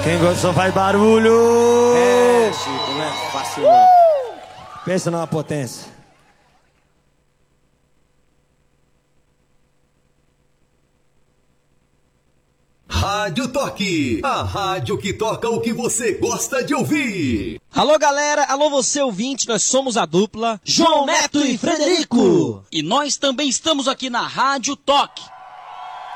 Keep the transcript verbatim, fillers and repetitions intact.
Quem gostou faz barulho. É, Chico, não é fácil não. Pensa numa potência. Rádio Toque, a rádio que toca o que você gosta de ouvir. Alô galera, alô você ouvinte, nós somos a dupla João Neto e Frederico. E nós também estamos aqui na Rádio Toque.